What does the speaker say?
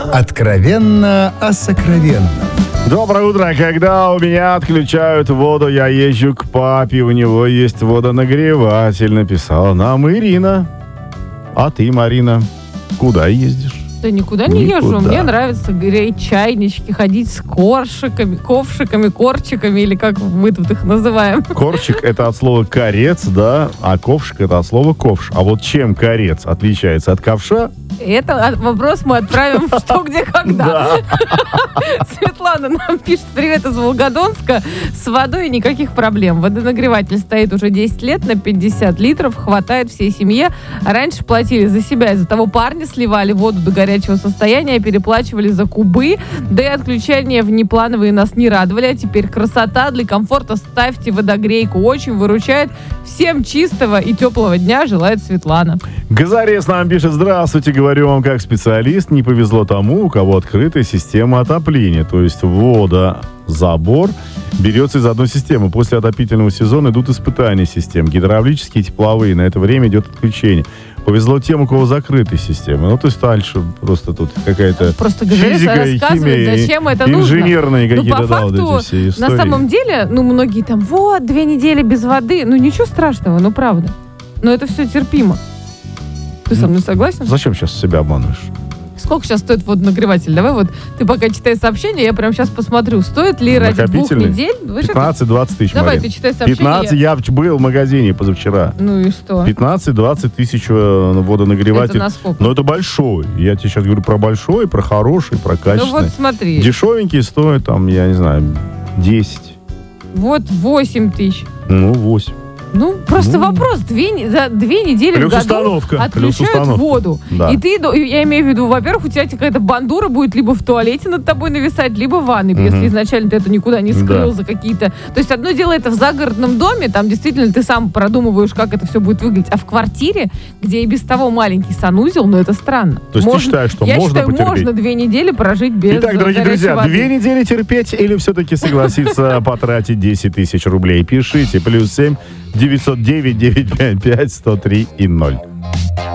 Откровенно о сокровенном. Доброе утро. Когда у меня отключают воду, я езжу к папе. У него есть водонагреватель, написала нам Ирина. А ты, Марина, куда ездишь? Да никуда не езжу. Никуда. Мне нравится греть чайнички, ходить с коршиками, ковшиками, корчиками, или как мы тут их называем. Корчик — это от слова корец, да, а ковшик — это от слова ковш. А вот чем корец отличается от ковша? Это вопрос мы отправим в «Что, где, когда». Светлана нам пишет: привет из Волгодонска. С водой никаких проблем. Водонагреватель стоит уже 10 лет на 50 литров. Хватает всей семье. Раньше платили за себя. Из-за того парня сливали воду до горячего состояния, переплачивали за кубы. Да и отключения внеплановые нас не радовали. А теперь красота. Для комфорта ставьте водогрейку. Очень выручает. Всем чистого и теплого дня желает Светлана. Газарес нам пишет: здравствуйте, говорю вам как специалист, не повезло тому, у кого открытая система отопления, то есть водозабор берется из одной системы. После отопительного сезона идут испытания систем, гидравлические и тепловые, на это время идет отключение. Повезло тем, у кого закрытая система. Ну, то есть дальше просто тут какая-то Просто физика и химия, зачем это нужно. инженерные какие-то, по да, факту, вот эти все истории. на самом деле, многие там, 2 недели без воды. Ничего страшного, правда. Но это все терпимо. Ты со мной согласен? Зачем сейчас себя обманываешь? Сколько сейчас стоит водонагреватель? Давай ты пока читай сообщение, я прямо сейчас посмотрю, стоит ли ради 2 недель. 15-20 тысяч, Давай, Марин. ты читай сообщение. 15, я был в магазине позавчера. Ну и что? 15-20 тысяч водонагреватель. Это насколько? Но это большой. Я тебе сейчас говорю про большой, про хороший, про качественный. Ну вот смотри. Дешевенький стоит, там, я не знаю, 10. Вот 8 тысяч. 8. Просто вопрос. За 2 недели Плюс в году установка. отключают воду. Да. И ты, я имею в виду, во-первых, у тебя какая-то бандура будет либо в туалете над тобой нависать, либо в ванной, если изначально ты это никуда не скрыл за какие-то... То есть одно дело это в загородном доме, там действительно ты сам продумываешь, как это все будет выглядеть. А в квартире, где и без того маленький санузел, это странно. То есть ты считаешь, что я можно считаю, потерпеть? можно 2 недели прожить без Итак, дорогие друзья, воды. 2 недели терпеть или все-таки согласиться потратить 10 тысяч рублей? Пишите. +7 909 955 103 и 0.